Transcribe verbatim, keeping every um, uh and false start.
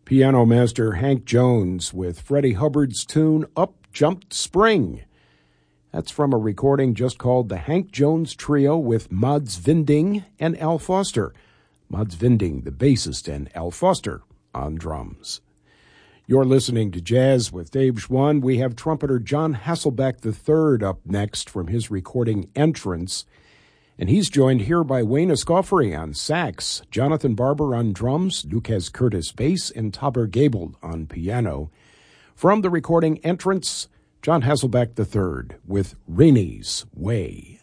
Piano master Hank Jones with Freddie Hubbard's tune Up Jumped Spring. That's from a recording just called the Hank Jones Trio with Mads Vinding and Al Foster. Mads Vinding, the bassist, and Al Foster on drums. You're listening to Jazz with Dave Schwann. We have trumpeter John Hasselbeck the third up next from his recording Entrance. And he's joined here by Wayne Escoffery on sax, Jonathan Barber on drums, Lucas Curtis bass, and Taber Gabel on piano. From the recording Entrance, John Hasselbeck the third with Rainy's Way.